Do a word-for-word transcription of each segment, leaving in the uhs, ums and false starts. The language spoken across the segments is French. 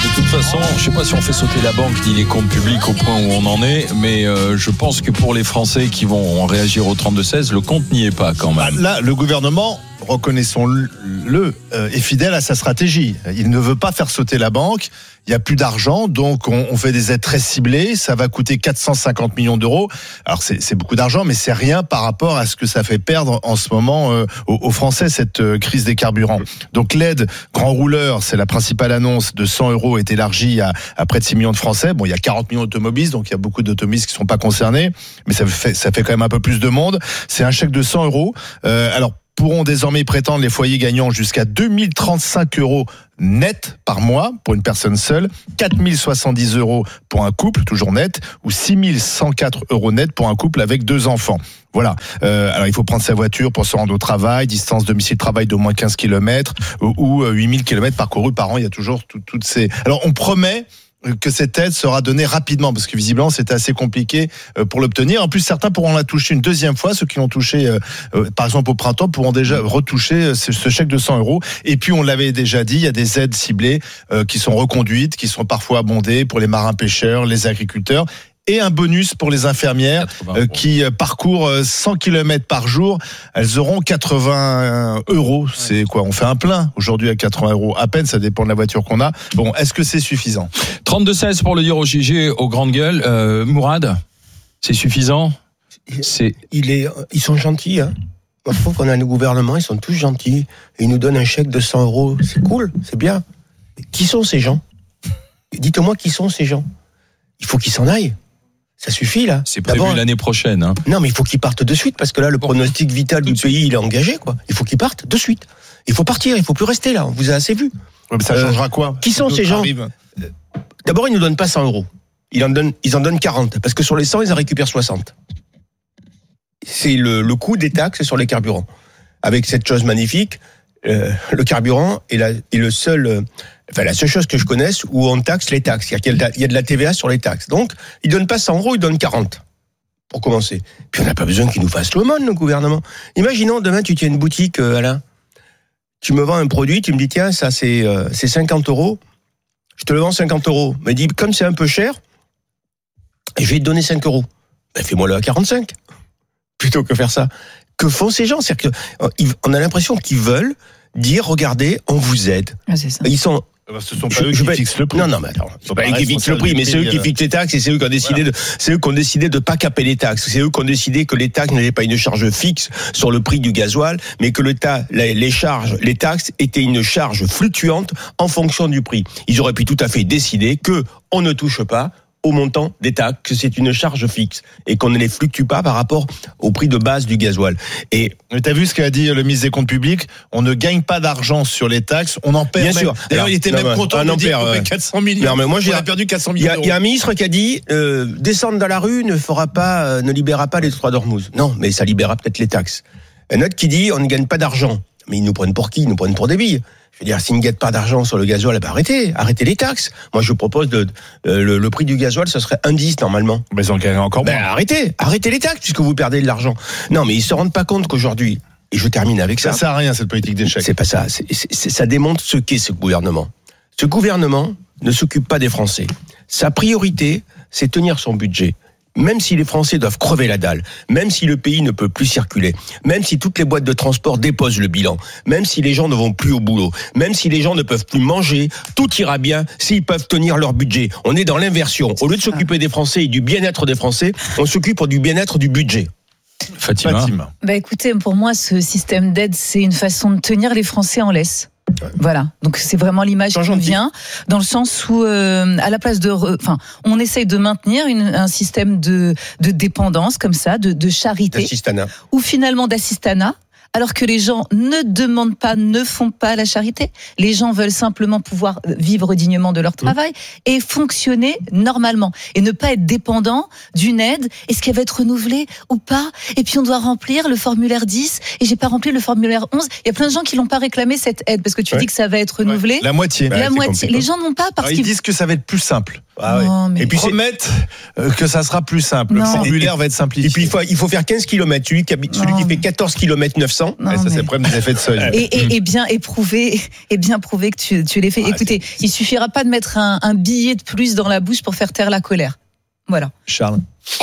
de toute façon, je ne sais pas si on fait sauter la banque ni les comptes publics au point où on en est, mais euh, je pense que pour les Français qui vont réagir au trente-deux seize, le compte n'y est pas quand même. Bah, là, le gouvernement, reconnaissons-le, euh, est fidèle à sa stratégie. Il ne veut pas faire sauter la banque. Il n'y a plus d'argent, donc on, on fait des aides très ciblées. Ça va coûter quatre cent cinquante millions d'euros. Alors c'est, c'est beaucoup d'argent, mais c'est rien par rapport à ce que ça fait perdre en ce moment euh, aux, aux Français, cette euh, crise des carburants. Donc l'aide grand rouleur, c'est la principale annonce, de cent euros est élargie à, à près de six millions de Français. Bon, il y a quarante millions d'automobilistes, donc il y a beaucoup d'automobilistes qui ne sont pas concernés, mais ça fait, ça fait quand même un peu plus de monde. C'est un chèque de cent euros. Euh, alors, pourront désormais prétendre les foyers gagnants jusqu'à deux mille trente-cinq euros net par mois pour une personne seule, quatre mille soixante-dix euros pour un couple, toujours net, ou six mille cent quatre euros net pour un couple avec deux enfants. Voilà. Euh, alors il faut prendre sa voiture pour se rendre au travail, distance domicile-travail d'au moins quinze kilomètres ou, ou huit mille kilomètres parcourus par an. Il y a toujours tout, toutes ces... Alors on promet que cette aide sera donnée rapidement, parce que visiblement c'était assez compliqué pour l'obtenir. En plus, certains pourront la toucher une deuxième fois. Ceux qui l'ont touché, euh, par exemple au printemps, pourront déjà retoucher ce, ce chèque de cent euros. Et puis, on l'avait déjà dit, il y a des aides ciblées euh, qui sont reconduites, qui sont parfois abondées pour les marins-pêcheurs, les agriculteurs. Et un bonus pour les infirmières euh, qui parcourent cent kilomètres par jour. Elles auront quatre-vingts euros. C'est quoi? On fait un plein aujourd'hui à quatre-vingts euros. À peine, ça dépend de la voiture qu'on a. Bon, est-ce que c'est suffisant? trente-deux seize pour le dire au G G, aux grandes gueules. Euh, Mourad, c'est suffisant? C'est... Il est, ils sont gentils, hein. Moi, je trouve qu'on a un gouvernement, ils sont tous gentils. Ils nous donnent un chèque de cent euros. C'est cool, c'est bien. Mais qui sont ces gens? Dites-moi qui sont ces gens. Il faut qu'ils s'en aillent. Ça suffit, là. C'est prévu D'abord, l'année prochaine. Hein. Non, mais il faut qu'ils partent de suite, parce que là, le bon, pronostic vital du pays, il est engagé, quoi. Il faut qu'ils partent de suite. Il faut partir, il faut plus rester là. On vous a assez vu. Ouais, mais ça euh, changera quoi? Qui sont ces gens? Arrivent. D'abord, ils nous donnent pas cent euros. Ils en donnent, ils en donnent quarante, parce que sur les cent, ils en récupèrent soixante. C'est le, le coût des taxes sur les carburants. Avec cette chose magnifique, euh, le carburant est, la, est le seul... Euh, Enfin, la seule chose que je connaisse où on taxe les taxes. Il y a de la T V A sur les taxes. Donc, ils donnent pas cent euros, ils donnent quarante. Pour commencer. Puis on n'a pas besoin qu'ils nous fassent l'aumône, le gouvernement. Imaginons, demain, tu tiens une boutique, euh, Alain. Tu me vends un produit, tu me dis, tiens, ça, c'est, euh, c'est cinquante euros. Je te le vends cinquante euros. Mais dis, comme c'est un peu cher, je vais te donner cinq euros. Ben, fais-moi-le à quarante-cinq. Plutôt que faire ça. Que font ces gens? C'est-à-dire qu'on a l'impression qu'ils veulent dire, regardez, on vous aide. Ah, c'est ça. Ils sont... Ce sont pas je, eux qui fixent le prix. Non, non, mais attends. C'est pas eux qui fixent le prix, mais c'est eux qui fixent les taxes et c'est eux qui ont décidé voilà. de, c'est eux qui ont décidé de pas caper les taxes. C'est eux qui ont décidé que les taxes n'étaient pas une charge fixe sur le prix du gasoil, mais que l'État, les charges, les taxes étaient une charge fluctuante en fonction du prix. Ils auraient pu tout à fait décider que on ne touche pas au montant des taxes, que c'est une charge fixe et qu'on ne les fluctue pas par rapport au prix de base du gasoil. Et t'as vu ce qu'a dit le ministre des Comptes Publics? On ne gagne pas d'argent sur les taxes, on en perd. Bien même. Sûr. D'ailleurs, alors, il était non, même content de dire qu'on fait quatre cents millions. Non, mais moi, j'ai on a perdu quatre cents millions. Il y, y a un ministre qui a dit euh, descendre dans la rue ne fera pas, euh, ne libérera pas les trois d'Ormuz. Non, mais ça libérera peut-être les taxes. Un autre qui dit on ne gagne pas d'argent. Mais ils nous prennent pour qui? Ils nous prennent pour des billes. Je veux dire, s'ils ne gagnent pas d'argent sur le gasoil, bah arrêtez, arrêtez les taxes. Moi, je propose de, euh, le, le prix du gasoil, ce serait un dix normalement. Mais ils en gagneraient encore moins. Ben, arrêtez, arrêtez les taxes puisque vous perdez de l'argent. Non, mais ils se rendent pas compte qu'aujourd'hui, et je termine avec ça. Ça sert à rien cette politique d'échec. C'est pas ça. C'est, c'est, ça démontre ce qu'est ce gouvernement. Ce gouvernement ne s'occupe pas des Français. Sa priorité, c'est tenir son budget. Même si les Français doivent crever la dalle, même si le pays ne peut plus circuler, même si toutes les boîtes de transport déposent le bilan, même si les gens ne vont plus au boulot, même si les gens ne peuvent plus manger, tout ira bien s'ils peuvent tenir leur budget. On est dans l'inversion. Au lieu de s'occuper des Français et du bien-être des Français, on s'occupe du bien-être du budget. Fatima. Fatima. Bah écoutez, pour moi, ce système d'aide, c'est une façon de tenir les Français en laisse. Voilà, donc c'est vraiment l'image qui vient dans le sens où, euh, à la place de, enfin, on essaye de maintenir une, un système de de dépendance comme ça, de, de charité, d'assistanat, ou finalement d'assistanat. Alors que les gens ne demandent pas, ne font pas la charité. Les gens veulent simplement pouvoir vivre dignement de leur travail mmh. et fonctionner normalement. Et ne pas être dépendant d'une aide. Est-ce qu'elle va être renouvelée ou pas? Et puis on doit remplir le formulaire dix et j'ai pas rempli le formulaire onze. Il y a plein de gens qui l'ont pas réclamé cette aide parce que tu ouais. dis que ça va être renouvelé. Ouais. La moitié. La ouais, moitié. Les gens n'ont pas parce Alors, ils qu'ils disent que ça va être plus simple. Ah oui. Non, mais- Et puis promettent euh, que ça sera plus simple. Le Non. formulaire va être simplifié. Et puis il faut, il faut faire quinze kilomètres. Celui qui, habite- celui Non, qui fait mais- quatorze kilomètres neuf cents. Non, Et ça, mais- c'est le problème des effets de seuil. Et, et, et bien éprouvé, et bien prouvé que tu, tu l'as fait. Ah, Écoutez, il suffira pas de mettre un, un billet de plus dans la bouche pour faire taire la colère. Voilà. Charles.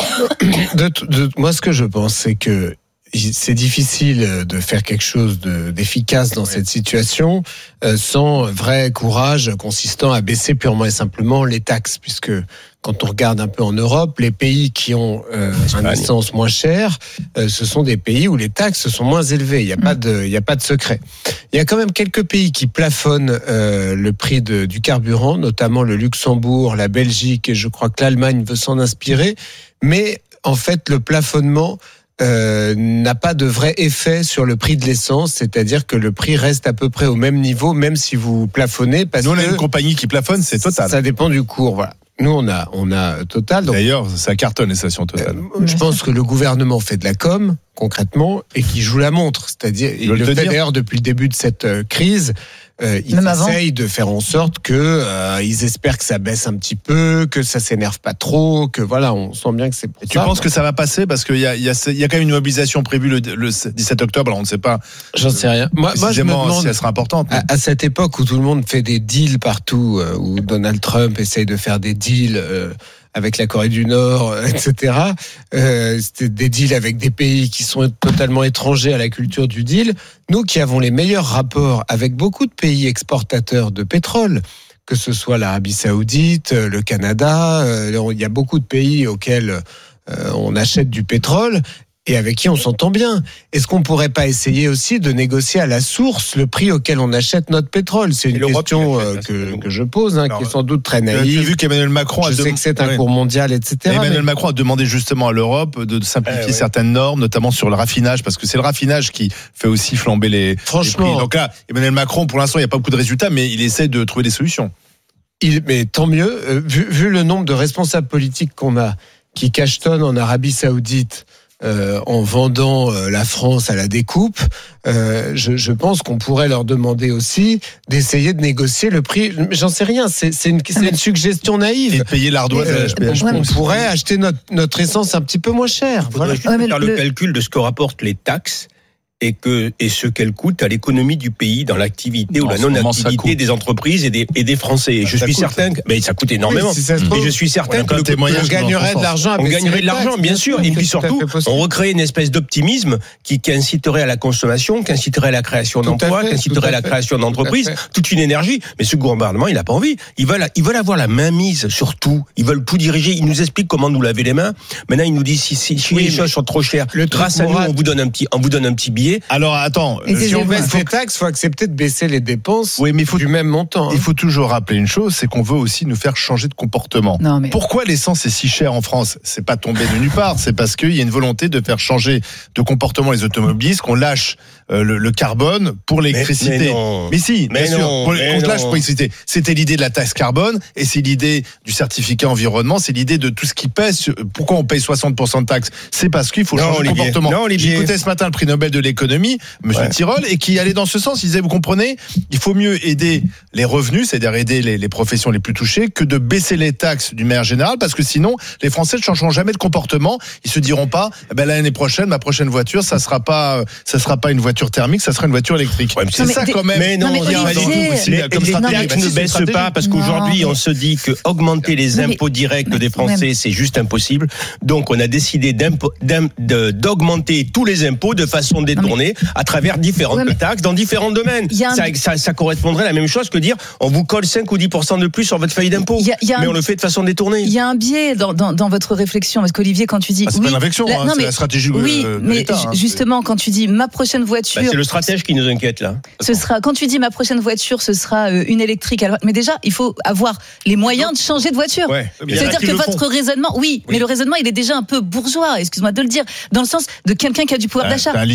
De, de, moi, ce que je pense, c'est que c'est difficile de faire quelque chose de, d'efficace dans cette situation euh, sans vrai courage consistant à baisser purement et simplement les taxes, puisque quand on regarde un peu en Europe, les pays qui ont euh, un essence moins cher, euh, ce sont des pays où les taxes sont moins élevées. Il n'y a pas de, il y a pas de secret. Il y a quand même quelques pays qui plafonnent euh, le prix de, du carburant, notamment le Luxembourg, la Belgique, et je crois que l'Allemagne veut s'en inspirer. Mais en fait, le plafonnement Euh, n'a pas de vrai effet sur le prix de l'essence, c'est-à-dire que le prix reste à peu près au même niveau, même si vous plafonnez. Parce Nous, on a que une compagnie qui plafonne, c'est Total. Ça dépend du cours, voilà. Nous, on a, on a Total. Donc, D'ailleurs, ça cartonne les stations Total. euh, je pense que le gouvernement fait de la com, concrètement, et qui joue la montre. C'est-à-dire, il veut le le fait dire. d'ailleurs depuis le début de cette euh, crise. Euh, ils Même avant. essayent de faire en sorte que euh, ils espèrent que ça baisse un petit peu, que ça s'énerve pas trop, que voilà, on sent bien que c'est pour Et tu ça. penses que ça va passer parce qu'il y a, il y, a, il y a quand même une mobilisation prévue le, le dix-sept octobre. Alors on ne sait pas J'en sais rien. Moi, moi je me précisément demande si elle sera importante. à, à cette époque où tout le monde fait des deals partout, euh, où Donald Trump essaye de faire des deals euh, avec la Corée du Nord, euh, et cetera. Euh, c'était des deals avec des pays qui sont totalement étrangers à la culture du deal. Nous qui avons les meilleurs rapports avec beaucoup de pays exportateurs de pétrole, que ce soit l'Arabie Saoudite, le Canada, euh, il y a beaucoup de pays auxquels euh, on achète du pétrole et avec qui on s'entend bien. Est-ce qu'on pourrait pas essayer aussi de négocier à la source le prix auquel on achète notre pétrole? C'est une l'Europe question qui achète, euh, là, c'est que, nous. que je pose, hein, Alors, qui est sans doute très Tu as naïve. vu qu'Emmanuel Macron a Je sais dem- que c'est un Ouais. cours mondial, et cetera. Emmanuel mais- Macron a demandé justement à l'Europe de simplifier Eh ouais. certaines normes, notamment sur le raffinage, parce que c'est le raffinage qui fait aussi flamber les, Franchement. les prix. Donc là, Emmanuel Macron, pour l'instant, il n'y a pas beaucoup de résultats, mais il essaie de trouver des solutions. Il, mais tant mieux, euh, vu, vu le nombre de responsables politiques qu'on a qui cachetonnent en Arabie Saoudite euh, en vendant euh, la France à la découpe, euh, je, je pense qu'on pourrait leur demander aussi d'essayer de négocier le prix. J'en sais rien, c'est, c'est, une, c'est une suggestion Et naïve. de payer l'ardoise à Euh, l'H P H. ouais, on pourrait acheter notre, notre essence un petit peu moins cher. Il faudrait Voilà. juste Ouais, mais faire le, le- calcul de ce que rapportent les taxes et que et ce qu'elles coûtent à l'économie du pays dans l'activité ou En la ce moment, ça non-activité coûte. des entreprises et des et des Français. Et je ça suis coûte. certain que mais ça coûte énormément. Oui, si ça se et trouve, je suis certain on a que plein le de témoignages On dans gagnerait l'autre de l'argent. à on baisser gagnerait les de l'argent, taxes, bien sûr. Et c'est puis tout à fait surtout, possible. on recréerait une espèce d'optimisme qui, qui inciterait à la consommation, qui inciterait à la création Tout à d'emplois, fait, qui inciterait tout à à la fait, création tout à d'entreprises, fait. toute une énergie. Mais ce gouvernement, il n'a pas envie. Ils veulent, ils veulent avoir la main mise sur tout. Ils veulent tout diriger. Ils nous expliquent comment nous laver les mains. Maintenant, ils nous disent si, si, si Oui, les mais choses sont trop chères, le truc grâce à nous, moral- on vous donne un petit, on vous donne un petit billet. Alors attends, Et euh, des Si on éléments. baisse les taxes, il faut accepter de baisser les dépenses oui, mais il faut, du même montant. hein. il faut toujours rappeler une chose, c'est qu'on veut aussi nous faire changer de comportement. Non, mais. Pourquoi l'essence est si chère en France? C'est pas tombé de nulle part, c'est parce qu'il y a une volonté de faire changer de comportement les automobilistes, qu'on lâche euh, le, le carbone pour l'électricité. Mais- mais non. Mais si, Mais bien sûr, non, pour- mais qu'on lâche non. pour l'électricité. C'était l'idée de la taxe carbone et c'est l'idée du certificat environnement, c'est l'idée de tout ce qui pèse. sur- Pourquoi on paye soixante pour cent de taxes? C'est parce qu'il faut Non, changer de Olivier. comportement. Non, Olivier. J'écoutais ce matin le prix Nobel de l'économie, Monsieur Ouais. Tirole, et qui allait dans ce sens. Il disait, vous comprenez, il faut mieux aider les revenus, c'est-à-dire aider les, les professions les plus touchées, que de baisser les taxes d'une manière générale, parce que sinon, les Français ne changeront jamais de comportement. Ils se diront pas, eh ben, l'année prochaine, ma prochaine voiture, ça sera pas, ça sera pas une voiture thermique, ça sera une voiture électrique. Ouais, mais c'est Non, mais ça des- quand même. Mais non, Non, mais il y a un Olivier, dans tout aussi, les, comme les stratégie. taxes Bah, ne si, c'est baissent stratégie. pas parce Non, qu'aujourd'hui mais- on se dit que augmenter les Non, mais- impôts directs mais des quand Français même. c'est juste impossible. Donc on a décidé d'impo- d'im- de- d'augmenter tous les impôts de façon détournée à travers différentes Ouais, mais- taxes dans différents domaines. Il y a un- Ça, ça, ça correspondrait à la même chose que dire on vous colle cinq ou dix pour cent de plus sur votre feuille d'impôt. Il y a- il y a Mais un- on le fait de façon détournée. Il y a un biais dans, dans, dans votre réflexion, parce qu'Olivier, quand tu dis. Ah, c'est oui, pas une réflexion, la- hein, non, c'est mais- la stratégie Oui, de, de mais l'État. ju- hein. justement, quand tu dis ma prochaine voiture. Bah, c'est le stratège qui nous inquiète là. Ce sera, quand tu dis ma prochaine voiture, ce sera euh, une électrique. Alors, mais déjà, il faut avoir les moyens de changer de voiture. Ouais. Mais il y en a C'est-à-dire qui que le votre font. raisonnement, oui, mais le raisonnement, il est déjà un peu bourgeois, excuse-moi de le dire, dans le sens de quelqu'un qui a du pouvoir Ouais, d'achat. c'est un leasing- Là, ce qui est un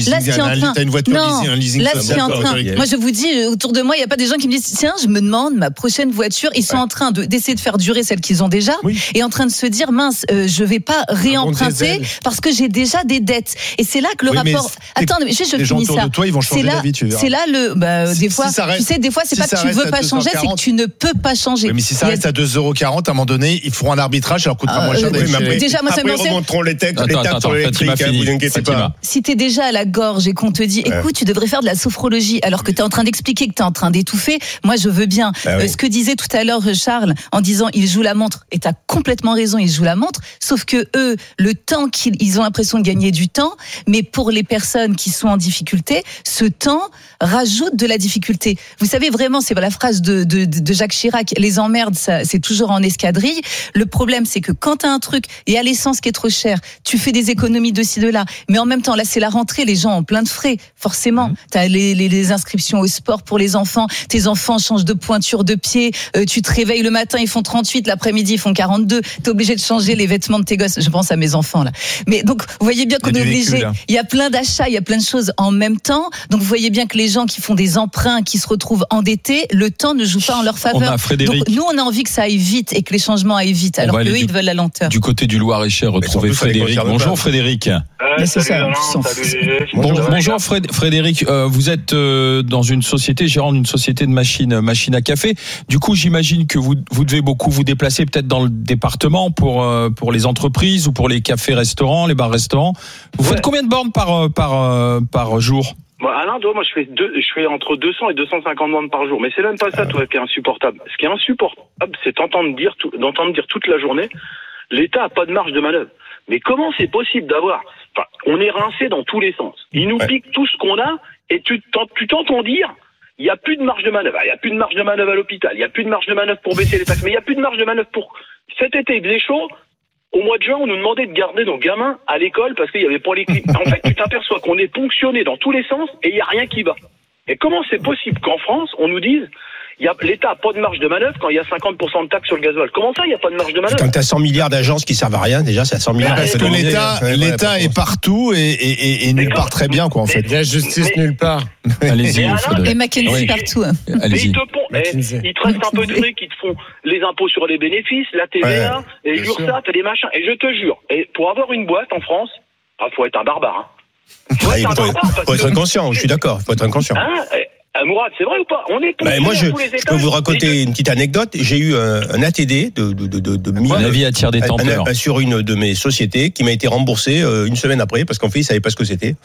en un- train. t'as une voiture Non, leasing, un leasing là, social, ce qui est en quoi, train. Eric. Moi, je vous dis, autour de moi, il n'y a pas des gens qui me disent, tiens, je me demande ma prochaine voiture. Ils sont Ouais. en train de, d'essayer de faire durer celle qu'ils ont déjà, Oui. et en train de se dire, mince, euh, je vais pas réemprunter diesel. parce que j'ai déjà des dettes. Et c'est là que le Oui, mais rapport. c'est- Attends, mais juste, je Les gens finis autour ça. de toi, ils vont C'est changer là, d'avis, tu verras. c'est là le, bah, Si- des si fois, ça reste- tu sais, des fois, c'est si pas ça que tu reste veux à pas changer, c'est que tu ne peux pas changer. Oui, mais si ça Il y a- reste à deux euros quarante, à un moment donné, ils feront un arbitrage, ça leur coûtera Ah, moins cher euh, d'aller Oui, mais chez- après, Déjà, moi, ça me après, pensait- remonteront les taxes, Attends, les attends, taxes sur attends, l'électrique, Fatima hein, finit. vous inquiétez Fatima. pas. Si t'es déjà à la gorge et qu'on te dit, Ouais. écoute, tu devrais faire de la sophrologie, alors que t'es en train d'expliquer que t'es en train d'étouffer, moi je veux bien. Ah oui. Euh, ce que disait tout à l'heure Charles en disant il joue la montre, et t'as complètement raison, il joue la montre, sauf que eux, le temps qu'ils ils ont l'impression de gagner du temps, mais pour les personnes qui sont en difficulté, ce temps rajoute de la difficulté. Vous savez vraiment, c'est la phrase de, de, de Jacques Chirac, les emmerdes, ça, c'est toujours en escadrille. Le problème, c'est que quand t'as un truc, et à l'essence qui est trop cher, tu fais des économies de ci, de là, mais en même temps, là, c'est la rentrée, les gens ont plein de frais, forcément. Mmh. T'as les, les, les inscriptions au sport pour les enfants, tes enfants changent de pointure de pied, euh, tu te réveilles le matin, ils font trente-huit, l'après-midi, ils font quarante-deux, t'es obligé de changer les vêtements de tes gosses. Je pense à mes enfants, là. Mais donc, vous voyez bien qu'on Il y est a du obligé, véhicule, hein. il y a plein d'achats, il y a plein de choses en même temps. Donc, vous voyez bien que les gens qui font des emprunts, qui se retrouvent endettés, le temps ne joue pas en leur faveur. On a Frédéric. Donc, nous, on a envie que ça aille vite et que les changements aillent vite, On alors va que aller eux, du- ils veulent la lenteur. Du côté du Loir-et-Cher, retrouver surtout, ça les Frédéric. concerne Bonjour pas. Frédéric. Mais c'est salut ça, Laurent, on s'en salut fout. G G. Bonjour, Ça va, bonjour les Fred- Frédéric, Euh, vous êtes euh, dans une société, gérant d'une société de machines machines à café. Du coup, j'imagine que vous, vous devez beaucoup vous déplacer peut-être dans le département pour, euh, pour les entreprises ou pour les cafés-restaurants, les bars-restaurants. Vous Ouais. faites combien de bornes par, euh, par, euh, par jour? Bon, Alain, toi, moi, je fais, deux, je fais entre deux cents et deux cent cinquante bornes par jour. Mais c'est même pas ça, toi, qui est insupportable. Ce qui est insupportable, c'est d'entendre dire, tout, d'entendre dire toute la journée, l'État a pas de marge de manœuvre. Mais comment c'est possible d'avoir, enfin, on est rincé dans tous les sens. Ils nous Ouais. piquent tout ce qu'on a, et tu, t'en- tu t'entends dire, il n'y a plus de marge de manœuvre. Il n'y a plus de marge de manœuvre à l'hôpital. Il n'y a plus de marge de manœuvre pour baisser les taxes. Mais il n'y a plus de marge de manœuvre pour, cet été, il faisait chaud. Au mois de juin, on nous demandait de garder nos gamins à l'école parce qu'il n'y avait pas les clim. En fait, tu t'aperçois qu'on est ponctionné dans tous les sens et il n'y a rien qui va. Et comment c'est possible qu'en France, on nous dise, il y a, l'État n'a pas de marge de manœuvre quand il y a cinquante pour cent de taxes sur le gasoil? Comment ça, il n'y a pas de marge de manœuvre? Quand t'as cent milliards d'agences qui servent à rien, déjà, c'est à cent milliards. Parce que d'économies. l'État, Ouais, l'État ouais, est partout et, et, et, et nulle part très bien, quoi, en fait. Il y a justice Mais- nulle part. Allez-y, Mais Alain, Frédéric. Et Mackenzie Oui. partout. hein. Mais Allez-y. ils te, pon- eh, McKinsey. ils te restent un peu de trucs, ils te font les impôts sur les bénéfices, la T V A, et bien sûr. l'URSSAF et les machins. Et je te jure, et pour avoir une boîte en France, ah, faut être un barbare. Hein. Faut Ouais, être un il faut, barbare parce faut être que- inconscient, je suis d'accord, il faut être inconscient. Hein, eh, eh, Mourad, c'est vrai ou pas? On est Ben, ponctués moi, je, à tous les je peux étages. vous Et raconter une petite anecdote. J'ai eu un, un A T D de, de, de, de, de mille- La vie attire des un- tempeurs. un- sur une de mes sociétés qui m'a été remboursé euh, une semaine après parce qu'en fait, ils savaient pas ce que c'était.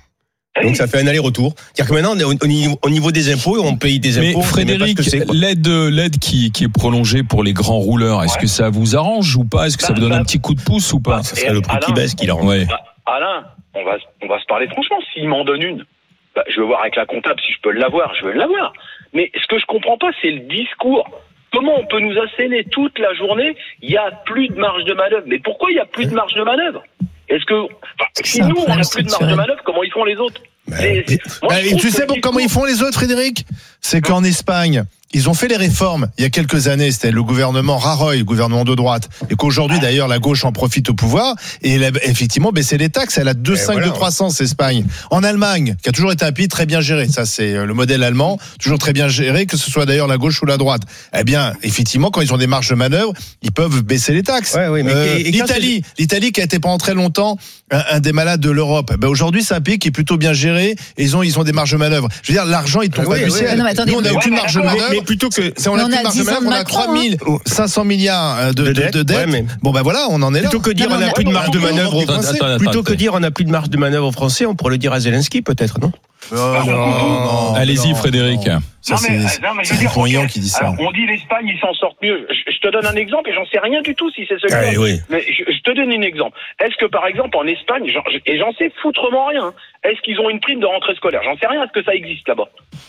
je- Donc ça fait un aller-retour. C'est-à-dire que maintenant, au, au niveau, au niveau des impôts, on paye des Mais impôts. on sait même pas Frédéric, ce que c'est, quoi. l'aide, l'aide qui, qui est prolongée pour les grands rouleurs, est-ce Ouais. que ça vous arrange ou pas? Est-ce que ça Bah, vous donne bah, un petit coup de pouce ou pas? Ça serait le prix qui Alain, baisse qui la rend. Ouais. Bah, Alain, on va, on va se parler franchement. S'il m'en donne une, bah, je veux voir avec la comptable si je peux l'avoir, je veux l'avoir. Mais ce que je comprends pas, c'est le discours. Comment on peut nous asséner toute la journée? Il y a plus de marge de manœuvre. Mais pourquoi il y a plus de marge de manœuvre? Est-ce que, enfin, si C'est un nous on problème a plus de marge de structurel. manœuvre, comment ils font les autres? Bah, C'est- c'est- moi, Bah, je et trouve tu que sais le bon, comment ils discours- font les autres, Frédéric? C'est qu'en Espagne, ils ont fait les réformes il y a quelques années. C'était le gouvernement Rajoy, le gouvernement de droite. Et qu'aujourd'hui, d'ailleurs, la gauche en profite au pouvoir. Et elle a effectivement baissé les taxes. Elle a deux virgule cinq, voilà, deux virgule trois cents, Espagne. En Allemagne, qui a toujours été un pays très bien géré. Ça, c'est le modèle allemand. Toujours très bien géré, que ce soit d'ailleurs la gauche ou la droite. Eh bien, effectivement, quand ils ont des marges de manœuvre, ils peuvent baisser les taxes. Ouais, ouais, mais Euh, et- et quand L'Italie, l'Italie qui a été pendant très longtemps un, un des malades de l'Europe. Ben aujourd'hui, c'est un pays qui est plutôt bien géré. Et ils ont, ils ont des marges de manœuvre. Je veux dire, l'argent, il tombe Ouais, pas du ouais. ciel. Non, mais attendez, Nous, on n'a mais- aucune Ouais, marge de mais- manœuvre. Mais plutôt que. C'est- on Mais a on plus a de marge de dix ans manœuvre, de on a Macron, trois mille cinq cents milliards de, De de, dette, de dettes. ouais, mais- Bon ben voilà, on en est là. Plutôt que dire Non, on non, n'a plus de mais- marge de Attends, manœuvre aux attends, Français, attends, plutôt attends. que dire on n'a plus de marge de manœuvre aux Français, on pourrait le dire à Zelensky peut-être, non? Oh, non, non, Allez-y, non, Frédéric. non. Ça, Non, mais, c'est euh, non, mais je c'est veux dire, Dupont-Aignan ok, qui dit ça. alors, on dit l'Espagne, ils s'en sortent mieux. Je, je te donne un exemple et j'en sais rien du tout si c'est ce cas. Ah, oui. Mais je, je te donne un exemple. Est-ce que par exemple en Espagne, j'en- et j'en sais foutrement rien, est-ce qu'ils ont une prime de rentrée scolaire? J'en sais rien. Est-ce que ça existe là-bas?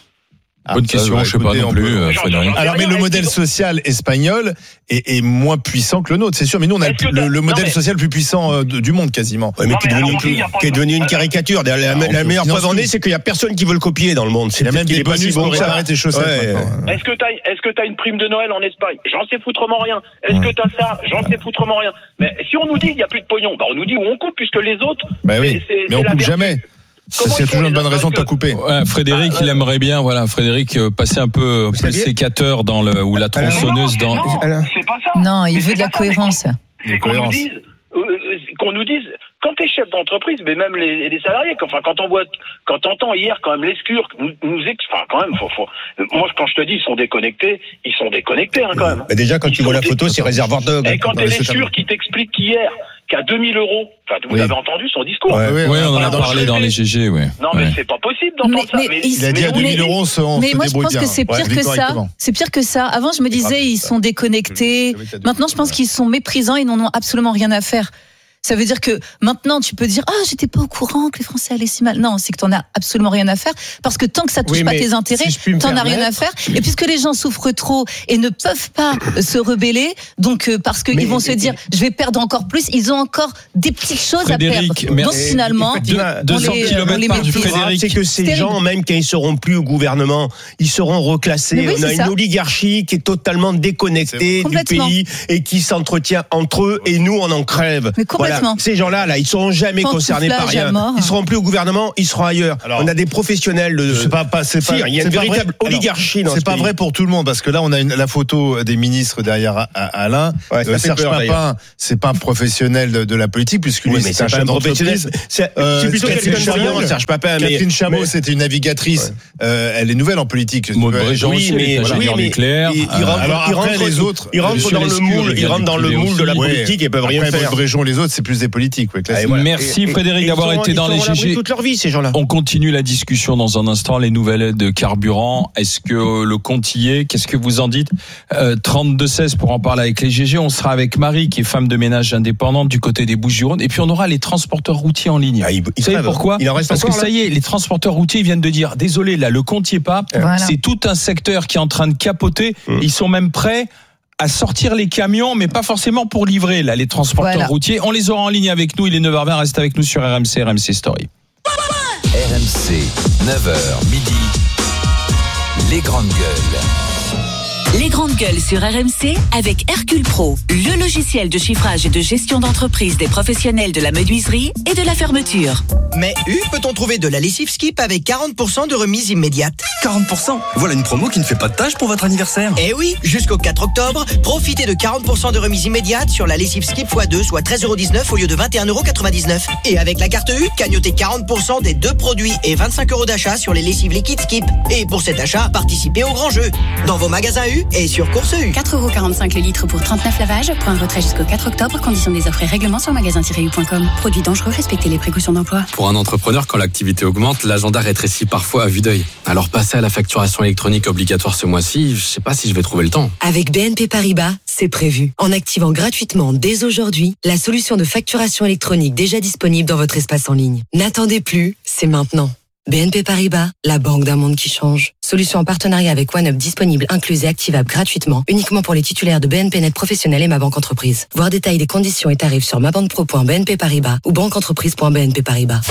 Bonne question, bah, je sais pas écoutez, non on plus, peut- euh, J'en- Frédéric. j'en- Alors, mais le modèle social espagnol est, est moins puissant que le nôtre, c'est sûr. Mais nous, on a Est-ce que le, t'as- le non, modèle mais- social le plus puissant euh, de- du monde, quasiment. Ouais, mais Non, qui est mais devenu, alors, on dit, il y a pas qui est de- devenu une caricature. La, la- Ah, on la fait- meilleure finance preuve en tout. est, c'est qu'il y a personne qui veut le copier dans le monde. C'est Il y a même qu'il des est pas si bonus bon pour que ça. réparer tes chaussettes. Ouais. maintenant. Est-ce que t'as, est-ce que t'as une prime de Noël en Espagne? J'en sais foutrement rien. Est-ce que t'as ça? J'en sais foutrement rien. Mais si on nous dit qu'il n'y a plus de pognon, bah on nous dit où on coupe puisque les autres. Bah oui, c'est- c'est- mais on c'est la coupe vertu. jamais. Comment C'est ils font, toujours une les bonne raison de te Américains couper. Ouais, Frédéric, Bah, il euh, aimerait bien, voilà, Frédéric, euh, passer un peu Vous plus saviez sécateur dans le ou la Mais non, tronçonneuse c'est- dans. non, Alors. c'est pas ça. Non, il Mais veut c'est de la pas ça, mais cohérence. C'est qu'on nous dise, euh, euh, qu'on nous dise, quand t'es chef d'entreprise, mais même les, les salariés, enfin, quand on voit, quand t'entends hier quand même l'escure, nous, nous ex, enfin, quand même, faut, faut, moi, quand je te dis, ils sont déconnectés, ils sont déconnectés, hein, quand même. Bah déjà, quand Ils tu vois sont la photo, dé- c'est réservoir de. Et quand Non, t'es mais c'est l'escure qui t'explique qu'hier, qu'à deux mille euros, enfin, vous Oui. avez entendu son discours. Ouais, Oui, on en a Voilà, parlé dans dans le les G G, ouais. Non, mais Ouais. c'est pas possible d'entendre Mais- ça. mais il- Il a dit à mais deux mille on est- euros, on se, on Mais se moi, je débrouille pense bien. que c'est Ouais, pire que Victor ça. Hugo. C'est pire que ça. Avant, je me disais, ils sont déconnectés. Maintenant, je pense qu'ils sont méprisants. Ils n'en ont absolument rien à faire. Ça veut dire que maintenant, tu peux dire, ah, j'étais pas au courant que les Français allaient si mal. Non, c'est que t'en as absolument rien à faire. Parce que tant que ça touche Oui, pas mais tes intérêts, si je puis me t'en as rien à permettre. faire. Et puisque les gens souffrent trop et ne peuvent pas se rebeller, donc, euh, parce qu'ils Mais- vont se dire, je vais perdre encore plus, ils ont encore des petites choses Frédéric, à perdre. merci. Donc, finalement, Deux- on deux cents les- kilomètres on les par méprise. du Frédéric. C'est que ces C'est gens, même quand ils seront plus au gouvernement, ils seront reclassés. Mais oui, On a c'est une ça. oligarchie qui est totalement déconnectée du Complètement. pays et qui s'entretient entre eux et nous, on en crève. Mais complètement. Voilà. Ces gens-là, là, ils seront jamais concernés par Pantouflage à rien. mort. Ils seront plus au gouvernement, ils seront ailleurs. Alors, on a des professionnels de. C'est pas, pas, c'est Si, pas, il y a c'est une pas véritable vrai. oligarchie Alors, dans c'est ce pas pays. vrai pour tout le monde parce que là on a une, la photo des ministres derrière à- à- Alain. Ouais, ça Euh, fait Serge peur, d'ailleurs. Papin, c'est pas un professionnel de, de la politique puisque lui Oui, mais c'est un c'est pas chef un professionnel. d'entreprise. C'est Euh, c'est plutôt Catherine quelqu'un de Chameau, brillant, Serge Papin. mais- Catherine Chameau, mais- c'était une navigatrice. Euh, elle est nouvelle en politique. Maud Euh, Bréjean oui, aussi, mais- elle est oui, ingénieure mais nucléaire. il- il Euh, rentre- Alors il après rentre- les autres, Ils rentrent Monsieur dans le Lescure, moule, il ils y a rentrent du dans le privé moule de la aussi. politique et peuvent rien Après, faire. Maud Bréjean, les autres, c'est plus des politiques. Ouais, classique. Et voilà. Merci Et- Frédéric et d'avoir ils seront- été dans ils les seront à l'abri G G. toute leur vie, ces gens-là. On continue la discussion dans un instant, les nouvelles aides de carburant. Est-ce que le compte y est? Qu'est-ce que vous en dites? euh, trente-deux seize pour en parler avec les G G. On sera avec Marie, qui est femme de ménage indépendante du côté des Bouches-du-Rhône. Et puis on aura les transporteurs routiers en ligne. Ah, ils- ils vous savez crèvent. pourquoi? Il en reste Parce que encore, ça là y est, les transporteurs routiers viennent de dire, désolé, là, le compte y est pas. Voilà. C'est tout un secteur qui est en train de capoter. Mmh. Ils sont même prêts à sortir les camions, mais pas forcément pour livrer, là, les transporteurs Voilà. routiers. On les aura en ligne avec nous. Il est neuf heures vingt. Reste avec nous sur R M C, R M C Story. R M C, neuf heures midi, les grandes gueules. Les grandes gueules sur R M C avec Hercule Pro, le logiciel de chiffrage et de gestion d'entreprise des professionnels de la menuiserie et de la fermeture. Mais U, peut-on trouver de la lessive Skip avec quarante pour cent de remise immédiate? quarante pour cent. Voilà une promo qui ne fait pas de tâche pour votre anniversaire. Eh oui, jusqu'au quatre octobre, profitez de quarante pour cent de remise immédiate sur la lessive Skip fois deux, soit treize euros dix-neuf au lieu de vingt et un euros quatre-vingt-dix-neuf. Et avec la carte U, cagnotez quarante pour cent des deux produits et vingt-cinq euros d'achat sur les lessives liquides Skip. Et pour cet achat, participez au grand jeu. Dans vos magasins U et sur Course U. quatre euros quarante-cinq le litre pour trente-neuf lavages. Point retrait jusqu'au quatre octobre. Conditions des offres et règlements sur magasin tiret u point com. Produits dangereux, respectez les précautions d'emploi. Pour un entrepreneur, quand l'activité augmente, l'agenda rétrécit parfois à vue d'œil. Alors passer à la facturation électronique obligatoire ce mois-ci, je sais pas si je vais trouver le temps. Avec B N P Paribas, c'est prévu. En activant gratuitement dès aujourd'hui la solution de facturation électronique déjà disponible dans votre espace en ligne. N'attendez plus, c'est maintenant. B N P Paribas, la banque d'un monde qui change. Solution en partenariat avec OneUp disponible, incluse et activable gratuitement, uniquement pour les titulaires de B N P Net Professionnel et Ma Banque Entreprise. Voir détail des conditions et tarifs sur mabanquepro point b n p paribas ou banqueentreprise point b n p paribas.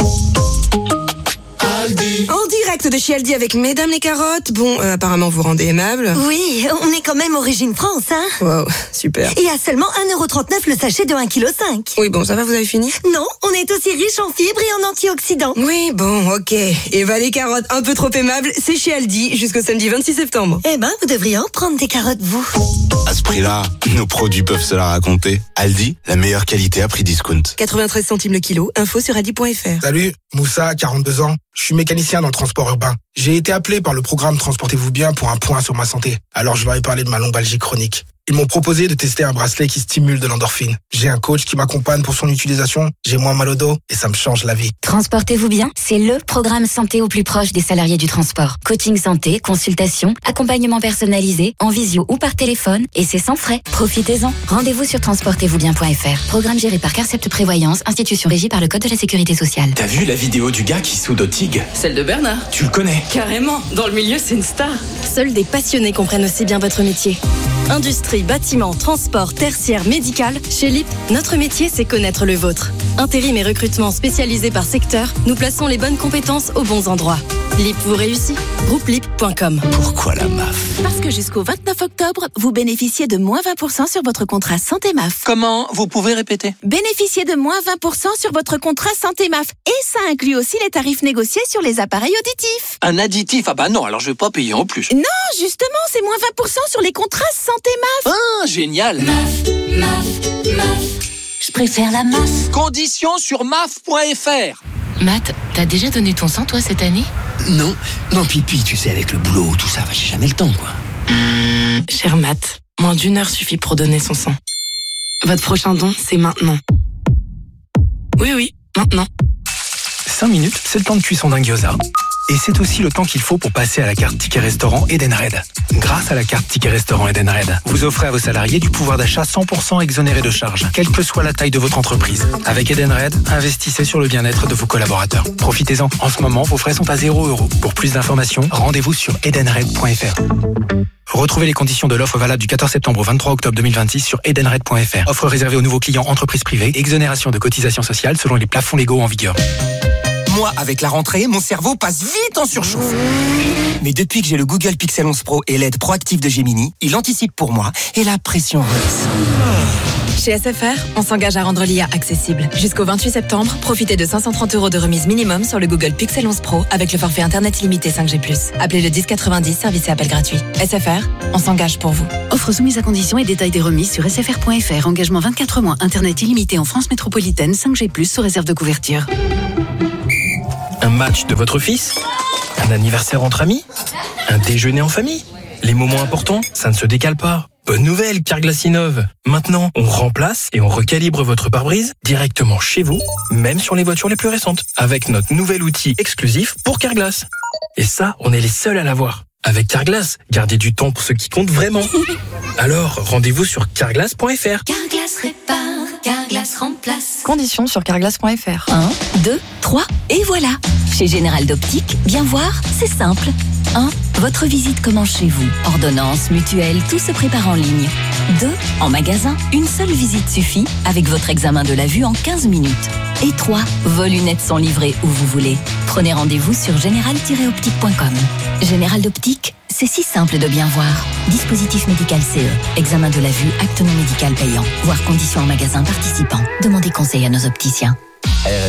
En direct de chez Aldi avec Mesdames les carottes. Bon, euh, apparemment vous rendez aimable. Oui, on est quand même Origine France, hein. Wow, super. Et à seulement un euro trente-neuf le sachet de un virgule cinq kilos. Oui, bon, ça va, vous avez fini? Non, on est aussi riche en fibres et en antioxydants. Oui, bon, ok. Eva les carottes, un peu trop aimables, c'est chez Aldi jusqu'au samedi vingt-six septembre. Eh ben, vous devriez en prendre des carottes, vous. À ce prix-là, nos produits peuvent se la raconter. Aldi, la meilleure qualité à prix discount. quatre-vingt-treize centimes le kilo, info sur aldi point f r. Salut, Moussa, quarante-deux ans. Je suis mécanicien dans le transport urbain. J'ai été appelé par le programme Transportez-vous bien pour un point sur ma santé. Alors je leur ai parlé de ma lombalgie chronique. Ils m'ont proposé de tester un bracelet qui stimule de l'endorphine. J'ai un coach qui m'accompagne pour son utilisation. J'ai moins mal au dos et ça me change la vie. Transportez-vous bien, c'est le programme santé au plus proche des salariés du transport. Coaching santé, consultation, accompagnement personnalisé, en visio ou par téléphone, et c'est sans frais. Profitez-en. Rendez-vous sur transportez vous bien point f r. Programme géré par Carcept Prévoyance, institution régie par le Code de la Sécurité sociale. T'as vu la vidéo du gars qui soude au tigre? Celle de Bernard. Tu le connais? Carrément, dans le milieu, c'est une star. Seuls des passionnés comprennent aussi bien votre métier. Industrie, bâtiment, transport, tertiaire, médical. Chez L I P, notre métier, c'est connaître le vôtre. Intérim et recrutement spécialisés par secteur, nous plaçons les bonnes compétences aux bons endroits. L I P vous réussit. Groupe L I P point com. Pourquoi la M A F? Parce que jusqu'au vingt-neuf octobre, vous bénéficiez de moins vingt pour cent sur votre contrat santé M A F. Comment? Vous pouvez répéter? Bénéficiez de moins vingt pour cent sur votre contrat santé M A F. Et ça inclut aussi les tarifs négociés sur les appareils auditifs. Un additif? Ah bah non, alors je vais pas payer en plus. Non, justement, c'est moins vingt pour cent sur les contrats santé M A F. Ah, génial. M A F, M A F, M A F. Je préfère la M A F. Conditions sur M A F point F R. Matt, t'as déjà donné ton sang, toi, cette année? Non, non, pipi, tu sais, avec le boulot, tout ça, j'ai jamais le temps, quoi. Mmh, cher Matt, moins d'une heure suffit pour donner son sang. Votre prochain don, c'est maintenant. Oui, oui, maintenant. cinq minutes, c'est le temps de cuisson d'un gyoza. Et c'est aussi le temps qu'il faut pour passer à la carte Ticket Restaurant Edenred. Grâce à la carte Ticket Restaurant Edenred, vous offrez à vos salariés du pouvoir d'achat cent pour cent exonéré de charges, quelle que soit la taille de votre entreprise. Avec Edenred, investissez sur le bien-être de vos collaborateurs. Profitez-en. En ce moment, vos frais sont à zéro euro. Pour plus d'informations, rendez-vous sur edenred point F R. Retrouvez les conditions de l'offre valable du quatorze septembre au vingt-trois octobre deux mille vingt-six sur edenred point F R. Offre réservée aux nouveaux clients entreprises privées. Exonération de cotisations sociales selon les plafonds légaux en vigueur. Moi, avec la rentrée, mon cerveau passe vite en surchauffe. Mais depuis que j'ai le Google Pixel onze Pro et l'aide proactive de Gemini, il anticipe pour moi et la pression redescend. Chez S F R, on s'engage à rendre l'I A accessible. Jusqu'au vingt-huit septembre, profitez de cinq cent trente euros de remise minimum sur le Google Pixel onze Pro avec le forfait Internet illimité cinq G plus. Appelez le dix quatre-vingt-dix, service et appel gratuit. S F R, on s'engage pour vous. Offre soumise à conditions et détails des remises sur S F R point F R. Engagement vingt-quatre mois, Internet illimité en France métropolitaine, cinq G plus, sous réserve de couverture. Un match de votre fils? Un anniversaire entre amis? Un déjeuner en famille? Les moments importants, ça ne se décale pas. Bonne nouvelle, Carglass innove. Maintenant, on remplace et on recalibre votre pare-brise directement chez vous, même sur les voitures les plus récentes, avec notre nouvel outil exclusif pour Carglass. Et ça, on est les seuls à l'avoir. Avec Carglass, gardez du temps pour ce qui compte vraiment. Alors, rendez-vous sur carglass point F R. Carglass répare, Carglass remplace. Conditions sur carglass point F R. un, deux, trois, et voilà. Chez Général d'Optique, bien voir, c'est simple. un. Votre visite commence chez vous. Ordonnance, mutuelle, tout se prépare en ligne. deux. En magasin, une seule visite suffit avec votre examen de la vue en quinze minutes. Et trois. Vos lunettes sont livrées où vous voulez. Prenez rendez-vous sur général tiret optique point com. Général d'Optique, c'est si simple de bien voir. Dispositif médical C E. Examen de la vue, acte non médical payant. Voir conditions en magasin participant. Demandez conseil à nos opticiens.